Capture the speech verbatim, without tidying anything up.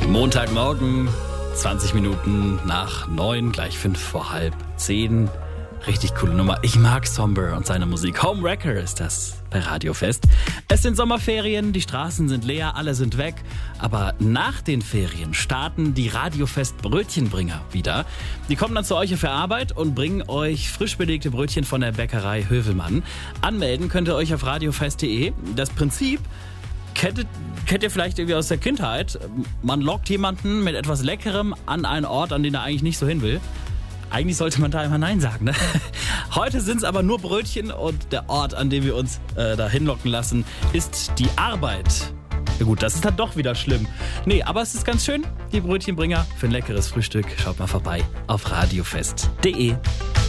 Montagmorgen, zwanzig Minuten nach neun, gleich fünf vor halb zehn. Richtig coole Nummer. Ich mag Somber und seine Musik. Homewrecker ist das bei Radiofest. Es sind Sommerferien, die Straßen sind leer, alle sind weg. Aber nach den Ferien starten die Radiofest Brötchenbringer wieder. Die kommen dann zu euch auf der Arbeit und bringen euch frisch belegte Brötchen von der Bäckerei Hövelmann. Anmelden könnt ihr euch auf radiofest punkt de. Das Prinzip kennt, kennt ihr vielleicht irgendwie aus der Kindheit. Man lockt jemanden mit etwas Leckerem an einen Ort, an den er eigentlich nicht so hin will. Eigentlich sollte man da immer Nein sagen, ne? Heute sind es aber nur Brötchen und der Ort, an dem wir uns äh, da hinlocken lassen, ist die Arbeit. Ja gut, das ist dann doch wieder schlimm. Nee, aber es ist ganz schön, die Brötchenbringer für ein leckeres Frühstück. Schaut mal vorbei auf radiofest punkt de.